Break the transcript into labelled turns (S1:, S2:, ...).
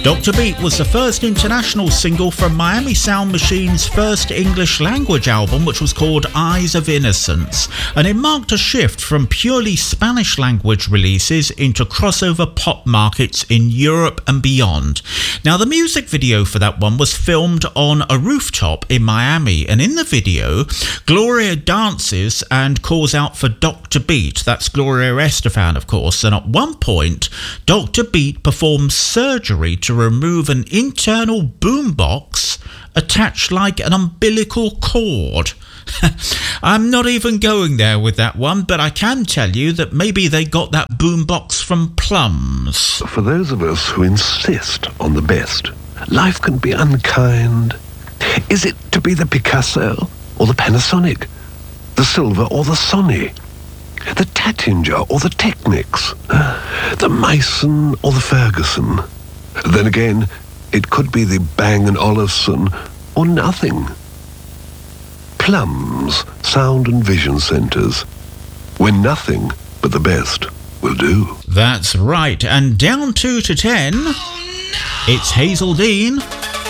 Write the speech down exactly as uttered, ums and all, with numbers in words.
S1: Doctor Beat was the first international single from Miami Sound Machine's first English language album, which was called Eyes of Innocence, and it marked a shift from purely Spanish language releases into crossover pop markets in Europe and beyond. Now, the music video for that one was filmed on a rooftop in Miami, and in the video, Gloria dances and calls out for Doctor Beat. That's Gloria Estefan, of course, and at one point, Doctor Beat performs surgery to remove an internal boombox attached like an umbilical cord. I'm not even going there with that one, but I can tell you that maybe they got that boombox from Plums.
S2: For those of us who insist on the best, life can be unkind. Is it to be the Picasso or the Panasonic, the Silver or the Sony, the Tattinger or the Technics, the Mason or the Ferguson? Then again, it could be the Bang and Olufsen or nothing. Plums, Sound and Vision Centres, when nothing but the best will do.
S1: That's right, and down two to ten, it's Hazel Dean.